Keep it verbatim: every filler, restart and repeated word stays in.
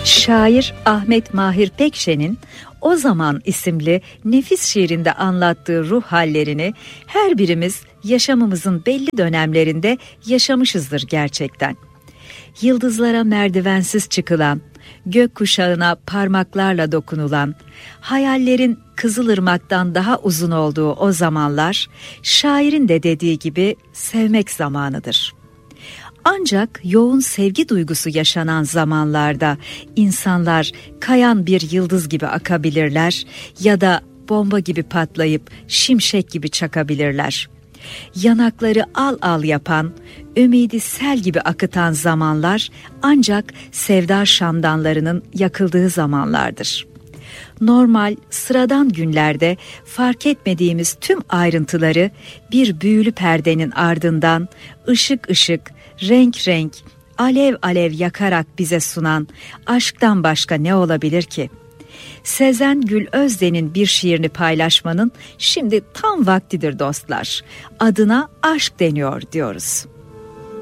Şair Ahmet Mahir Pekşen'in O Zaman isimli nefis şiirinde anlattığı ruh hallerini her birimiz yaşamımızın belli dönemlerinde yaşamışızdır gerçekten. Yıldızlara merdivensiz çıkılan, gökkuşağına parmaklarla dokunulan, hayallerin Kızılırmak'tan daha uzun olduğu o zamanlar, şairin de dediği gibi sevmek zamanıdır. Ancak yoğun sevgi duygusu yaşanan zamanlarda insanlar kayan bir yıldız gibi akabilirler ya da bomba gibi patlayıp şimşek gibi çakabilirler. Yanakları al al yapan, ümidi sel gibi akıtan zamanlar ancak sevda şamdanlarının yakıldığı zamanlardır. Normal, sıradan günlerde fark etmediğimiz tüm ayrıntıları bir büyülü perdenin ardından ışık ışık, renk renk, alev alev yakarak bize sunan aşktan başka ne olabilir ki? Sezen Gül Özden'in bir şiirini paylaşmanın şimdi tam vaktidir dostlar. Adına aşk deniyor diyoruz.